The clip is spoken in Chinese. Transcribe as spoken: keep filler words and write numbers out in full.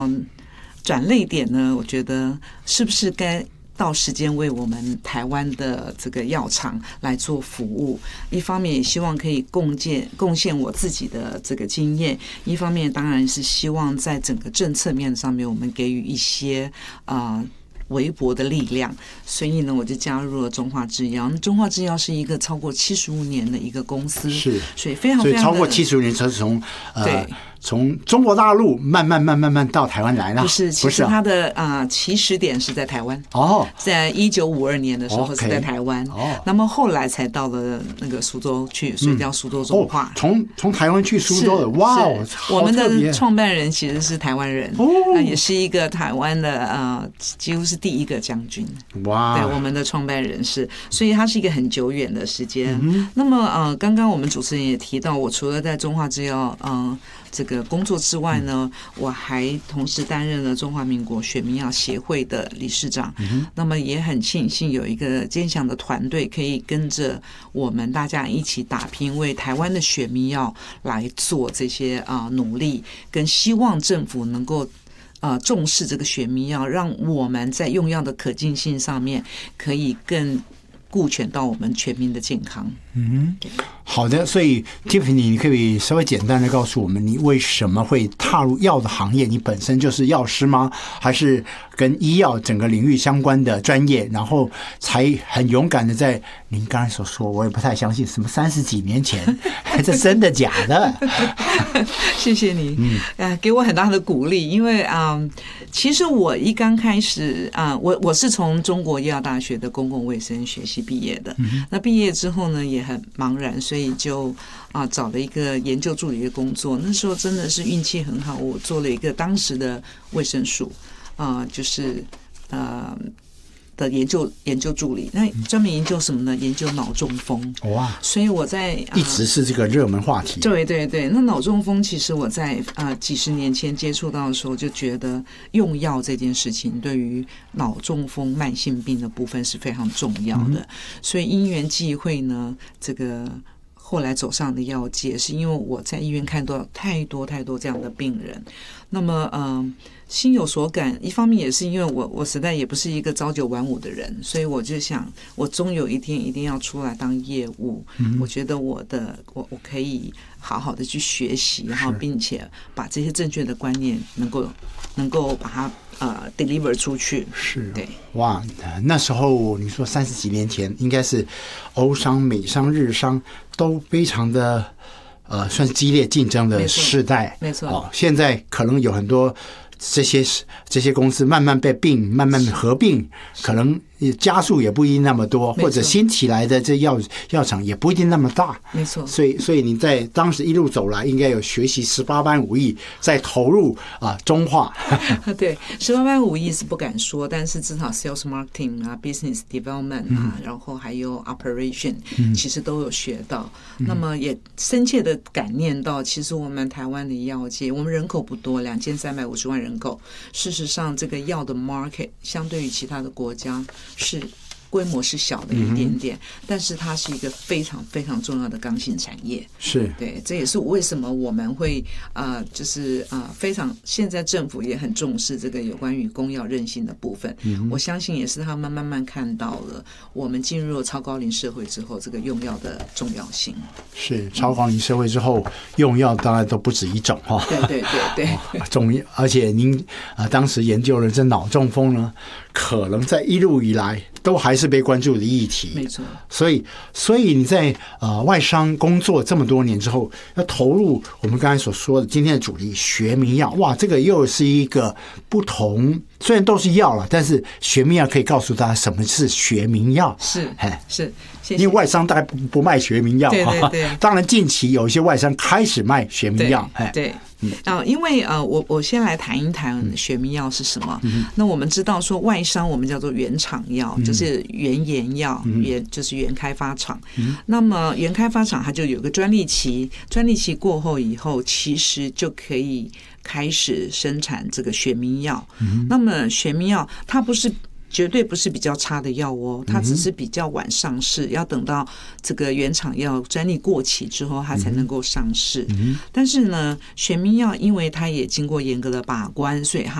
转捩点呢，我觉得是不是该到时间为我们台湾的这个药厂来做服务？一方面也希望可以贡献贡献我自己的这个经验，一方面当然是希望在整个政策面上面，我们给予一些啊。呃微薄的力量，所以呢，我就加入了中华制药。中华制药是一个超过七十五年的一个公司， 是， 所以非常非常的， 所以超过七十五年，是从呃对。 从中国大陆慢慢慢慢慢到台湾来了， 不是，其实它的啊、呃、起始点是在台湾哦， 在一九五二年的时候是在台湾，哦，那么后来才到了那个苏州去，所以叫苏州中化。 从、嗯哦、从台湾去苏州的，哇哦， 我们的创办人其实是台湾人，哦，呃、也是一个台湾的呃，几乎是第一个将军。 哇， 对，我们的创办人是，所以它是一个很久远的时间。嗯、那么呃，刚刚我们主持人也提到，我除了在中华制药，嗯、呃。这个工作之外呢，我还同时担任了中华民国血民药协会的理事长。嗯、那么也很庆幸有一个坚强的团队，可以跟着我们大家一起打拼，为台湾的血民药来做这些啊、呃、努力，跟希望政府能够呃重视这个血民药，让我们在用药的可进性上面可以更顾全到我们全民的健康。 嗯，好的。所以 Tiffany， 你可以稍微简单的告诉我们，你为什么会踏入药的行业？你本身就是药师吗？还是跟医药整个领域相关的专业，然后才很勇敢的在您刚才所说，我也不太相信，什么三十几年前，这真的假的？ 谢谢你，嗯，呃，给我很大的鼓励，因为啊、嗯，其实我一刚开始啊、嗯，我我是从中国医药大学的公共卫生学系毕业的，嗯、那毕业之后呢，也很茫然，所以就啊找了一个研究助理的工作。那时候真的是运气很好，我做了一个当时的卫生署啊，就是呃。的研究研究助理，那专门研究什么呢？研究脑中风。哇！所以我在、呃、 一直是这个热门话题。 对对对，那脑中风其实我在呃几十年前接触到的时候，就觉得用药这件事情对于脑中风慢性病的部分是非常重要的。嗯、所以因缘际会呢，这个后来走上的药界，是因为我在医院看到太多太多这样的病人。那么嗯。呃心有所感，一方面也是因为我我实在也不是一个朝九晚五的人，所以我就想，我终有一天一定要出来当业务。嗯、我觉得我的我我可以好好的去学习，然后并且把这些正确的观念能够能够把它呃 deliver 出去。 是， 对， 哇，那时候你说三十几年前，应该是欧商、美商、日商都非常的呃算是激烈竞争的时代， 没错。 哦，现在可能有很多。这些这些公司慢慢被并，慢慢合并，可能加速也不一定那么多，或者新起来的这药药厂也不一定那么大。 没错， 所以所以你在当时一路走来，应该有学习十八般武艺，再投入啊中化。 对，十八般武艺是不敢说，但是至少 sales marketing 啊 ，business development 啊，嗯、然后还有 operation，、嗯、其实都有学到。嗯、那么也深切的感念到，其实我们台湾的医药界，我们人口不多，两千三百五十万人。人口，事实上，这个药的 market 相对于其他的国家是规模是小的一点点，嗯、但是它是一个非常非常重要的刚性产业。 是， 对，这也是为什么我们会呃，就是呃，非常现在政府也很重视这个有关于公药韧性的部分。嗯、我相信也是他们慢慢看到了我们进入了超高龄社会之后，这个用药的重要性。 是超高龄社会之后，嗯、用药当然都不止一种哈。 对对对对， 哦、重要，而且您啊、呃、当时研究了这脑中风呢，可能在一路以来都还是被关注的议题。 没错， 所以所以你在呃外商工作这么多年之后，要投入我们刚才所说的今天的主题学名药，哇，这个又是一个不同，虽然都是药了，但是学名药可以告诉大家什么是学名药。 是，是，谢谢。 因为外商大概 不, 不卖学名药， 对对对。 当然近期有一些外商开始卖学名药， 对。对嗯、呃，因为呃，我我先来谈一谈学名药是什么。嗯、那我们知道说外商我们叫做原厂药，嗯、就是原研药，嗯、原就是原开发厂。嗯、那么原开发厂它就有个专利期，专利期过后以后，其实就可以开始生产这个学名药。嗯、那么学名药它不是绝对不是比较差的药哦，它只是比较晚上市，要等到这个原厂药专利过期之后，它才能够上市。但是呢，玄冥药因为它也经过严格的把关，所以它